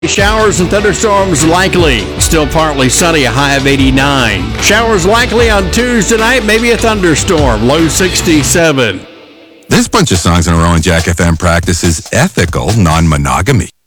Showers and thunderstorms likely. Still partly sunny, a high of 89. Showers likely on Tuesday night, maybe a thunderstorm, low 67. This bunch of songs in a row on Jack FM practices ethical non-monogamy.